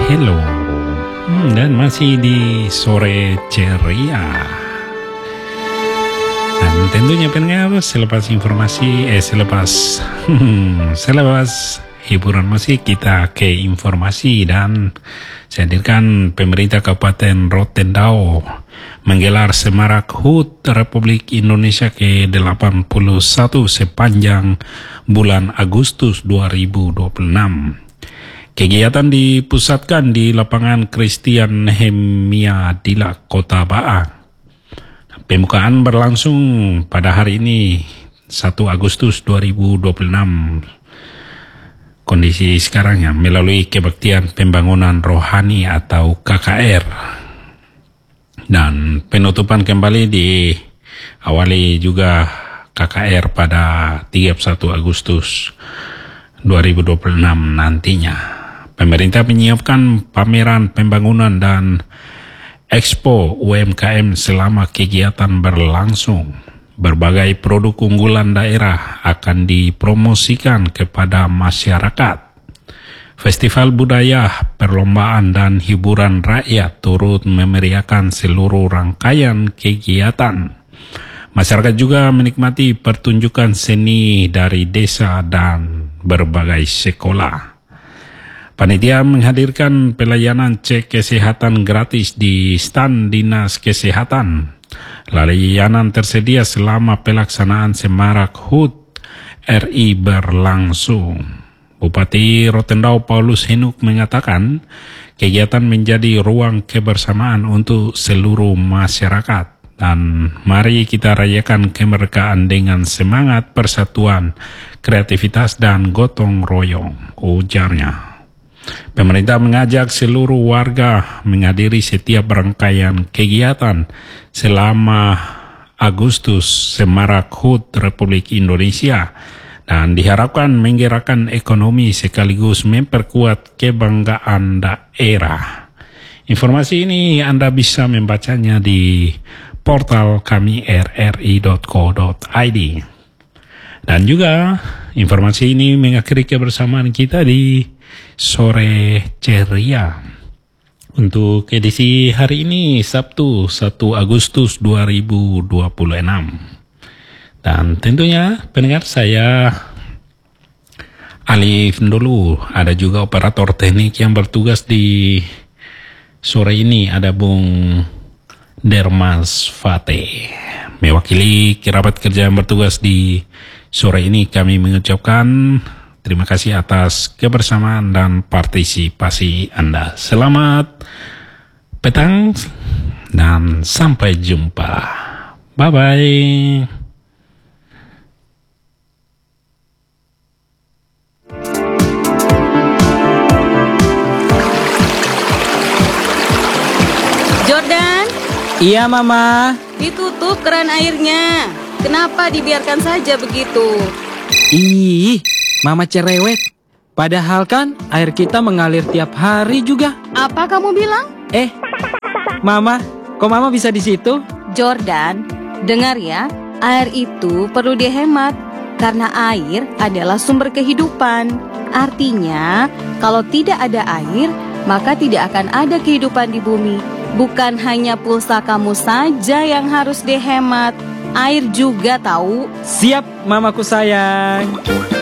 hello. Dan masih di sore ceria. Dan tentunya pendengar selepas hiburan musik kita ke informasi, dan saya hadirkan pemerintah Kabupaten Rotendao menggelar Semarak HUT Republik Indonesia ke-81 sepanjang bulan Agustus 2026. Kegiatan dipusatkan di lapangan Christian Nehemia Dila, Kota Ba'a. Pembukaan berlangsung pada hari ini 1 Agustus 2026. Kondisi sekarang ya melalui kebaktian pembangunan rohani atau KKR. Dan penutupan kembali diawali juga KKR pada 31 Agustus 2026 nantinya. Pemerintah menyiapkan pameran pembangunan dan Expo UMKM selama kegiatan berlangsung. Berbagai produk unggulan daerah akan dipromosikan kepada masyarakat. Festival budaya, perlombaan dan hiburan rakyat turut memeriahkan seluruh rangkaian kegiatan. Masyarakat juga menikmati pertunjukan seni dari desa dan berbagai sekolah. Panitia menghadirkan pelayanan cek kesehatan gratis di stand Dinas Kesehatan. Layanan tersedia selama pelaksanaan Semarak HUT RI berlangsung. Bupati Rotendao Paulus Henuk mengatakan kegiatan menjadi ruang kebersamaan untuk seluruh masyarakat. Dan mari kita rayakan kemerdekaan dengan semangat persatuan, kreativitas dan gotong royong, ujarnya. Pemerintah mengajak seluruh warga menghadiri setiap rangkaian kegiatan selama Agustus Semarak HUT Republik Indonesia dan diharapkan menggerakkan ekonomi sekaligus memperkuat kebanggaan daerah. Informasi ini Anda bisa membacanya di portal kami rri.co.id. Dan juga informasi ini mengakhiri kebersamaan kita di sore ceria. Untuk edisi hari ini Sabtu 1 Agustus 2026. Dan tentunya pendengar, saya Alif dulu, ada juga operator teknik yang bertugas di sore ini, ada Bung Dermas Fateh. Mewakili kerabat kerja yang bertugas di sore ini, kami mengucapkan terima kasih atas kebersamaan dan partisipasi Anda. Selamat petang dan sampai jumpa. Bye-bye. Jordan, Iya, Mama. ditutup keran airnya. Kenapa dibiarkan saja begitu? Ih, Mama cerewet. Padahal kan air kita mengalir tiap hari juga. Apa kamu bilang? Mama, kok Mama bisa di situ? Jordan, dengar ya, air itu perlu dihemat karena air adalah sumber kehidupan. Artinya, kalau tidak ada air, maka tidak akan ada kehidupan di bumi. Bukan hanya pulsa kamu saja yang harus dihemat, air juga tahu. Siap, Mamaku sayang.